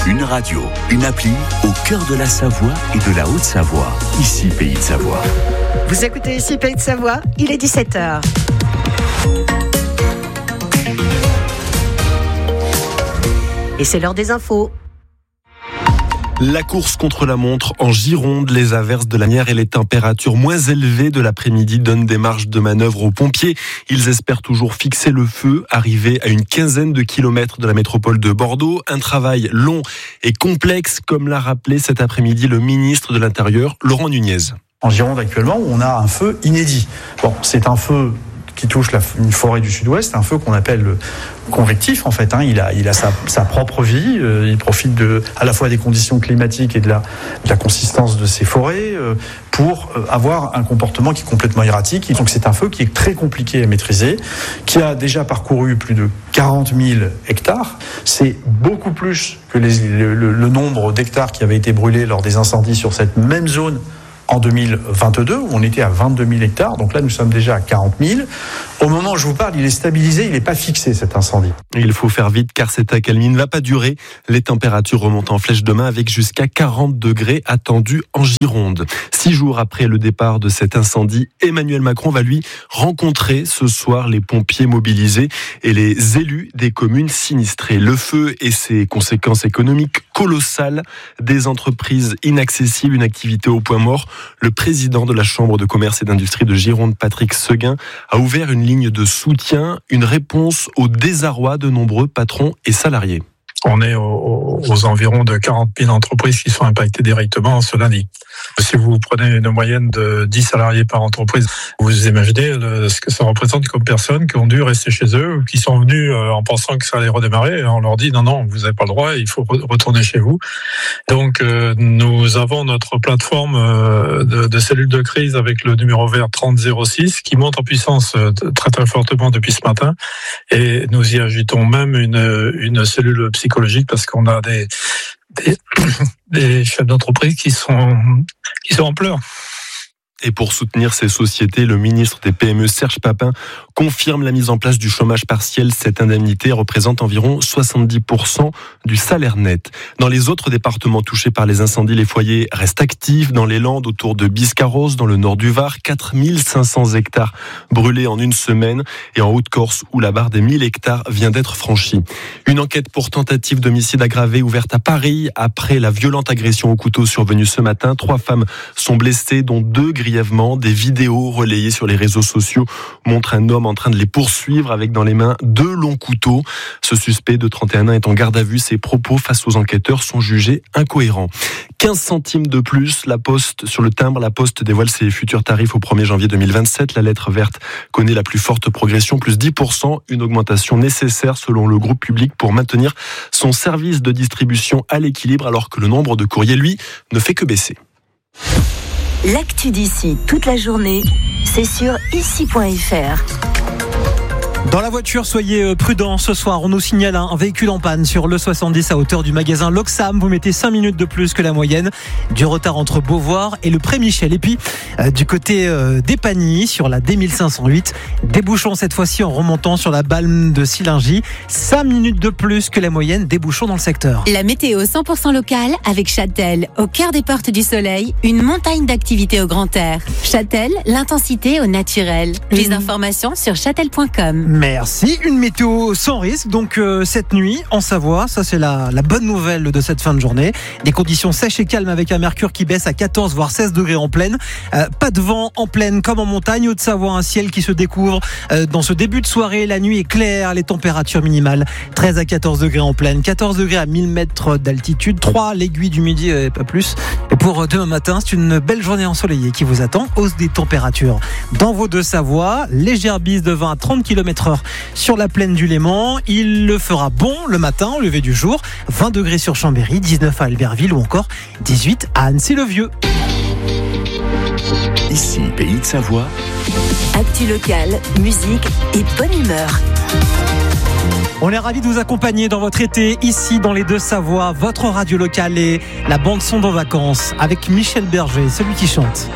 Une radio, une appli au cœur de la Savoie et de la Haute-Savoie. Ici, Pays de Savoie. Vous écoutez ici Pays de Savoie, il est 17h. Et c'est l'heure des infos. La course contre la montre en Gironde, les averses de la lumière et les températures moins élevées de l'après-midi donnent des marges de manœuvre aux pompiers. Ils espèrent toujours fixer le feu, arriver à une quinzaine de kilomètres de la métropole de Bordeaux. Un travail long et complexe, comme l'a rappelé cet après-midi le ministre de l'Intérieur, Laurent Nunez. En Gironde actuellement, on a un feu inédit. Bon, c'est un feu qui touche une forêt du sud-ouest, un feu qu'on appelle convectif en fait. Il a sa propre vie, il profite à la fois des conditions climatiques et de la consistance de ces forêts pour avoir un comportement qui est complètement erratique. Donc c'est un feu qui est très compliqué à maîtriser, qui a déjà parcouru plus de 40 000 hectares. C'est beaucoup plus que le nombre d'hectares qui avaient été brûlés lors des incendies sur cette même zone en 2022, où on était à 22 000 hectares. Donc là, nous sommes déjà à 40 000. Au moment où je vous parle, il est stabilisé, il n'est pas fixé, cet incendie. Il faut faire vite, car cette accalmie ne va pas durer. Les températures remontent en flèche demain, avec jusqu'à 40 degrés attendus en Gironde. 6 jours après le départ de cet incendie, Emmanuel Macron va lui rencontrer ce soir les pompiers mobilisés et les élus des communes sinistrées. Le feu et ses conséquences économiques colossales, des entreprises inaccessibles, une activité au point mort. Le président de la Chambre de commerce et d'industrie de Gironde, Patrick Seguin, a ouvert une ligne de soutien, une réponse au désarroi de nombreux patrons et salariés. On est aux environs de 40 000 entreprises qui sont impactées directement ce lundi. Si vous prenez une moyenne de 10 salariés par entreprise, vous imaginez ce que ça représente comme personnes qui ont dû rester chez eux ou qui sont venus en pensant que ça allait redémarrer. Et on leur dit non, vous n'avez pas le droit, il faut retourner chez vous. Donc nous avons notre plateforme de cellules de crise avec le numéro vert 3006 qui monte en puissance très très fortement depuis ce matin. Et nous y ajoutons même une cellule psychologique parce qu'on a des chefs d'entreprise qui sont en pleurs. Et pour soutenir ces sociétés, le ministre des PME, Serge Papin, confirme la mise en place du chômage partiel. Cette indemnité représente environ 70% du salaire net. Dans les autres départements touchés par les incendies, les foyers restent actifs. Dans les Landes, autour de Biscarrosse, dans le nord du Var, 4500 hectares brûlés en une semaine. Et en Haute-Corse, où la barre des 1000 hectares vient d'être franchie. Une enquête pour tentative d'homicide aggravé ouverte à Paris après la violente agression au couteau survenue ce matin. 3 femmes sont blessées, dont 2 grièvement. Des vidéos relayées sur les réseaux sociaux montrent un homme en train de les poursuivre avec dans les mains 2 longs couteaux. Ce suspect de 31 ans est en garde à vue. Ses propos face aux enquêteurs sont jugés incohérents. 15 centimes de plus, sur le timbre, la Poste dévoile ses futurs tarifs au 1er janvier 2027. La lettre verte connaît la plus forte progression, plus 10%, une augmentation nécessaire selon le groupe public pour maintenir son service de distribution à l'équilibre alors que le nombre de courriers, lui, ne fait que baisser. L'actu d'ici toute la journée, c'est sur ici.fr. Dans la voiture, soyez prudents. Ce soir, on nous signale un véhicule en panne sur le 70 à hauteur du magasin Loxam. Vous mettez 5 minutes de plus que la moyenne. Du retard entre Beauvoir et le Pré-Michel. Et puis, du côté d'Épagny, sur la D1508, des bouchons cette fois-ci en remontant sur la Balme de Sillingy. 5 minutes de plus que la moyenne des bouchons dans le secteur. La météo 100% locale avec Châtel, au cœur des portes du soleil, une montagne d'activités au grand air. Châtel, l'intensité au naturel. Plus d'informations sur châtel.com. Merci. Une météo sans risque. Donc cette nuit en Savoie, ça c'est la bonne nouvelle de cette fin de journée. Des conditions sèches et calmes avec un mercure qui baisse à 14 voire 16 degrés en plaine. Pas de vent en plaine comme en montagne. Haute-Savoie, un ciel qui se découvre dans ce début de soirée. La nuit est claire. Les températures minimales 13 à 14 degrés en plaine, 14 degrés à 1000 mètres d'altitude, 3 l'aiguille du midi et pas plus. Et pour demain matin, c'est une belle journée ensoleillée qui vous attend. Hausse des températures dans vos Deux-Savoie. Légère bise de 20 à 30 km/h sur la plaine du Léman. Il le fera bon le matin au lever du jour. 20 degrés sur Chambéry, 19 à Albertville ou encore 18 à Annecy-le-Vieux. Ici, Pays de Savoie. Actu locale, musique et bonne humeur. On est ravis de vous accompagner dans votre été, ici dans les Deux-Savoie, votre radio locale et la bande-son de vacances avec Michel Berger, celui qui chante.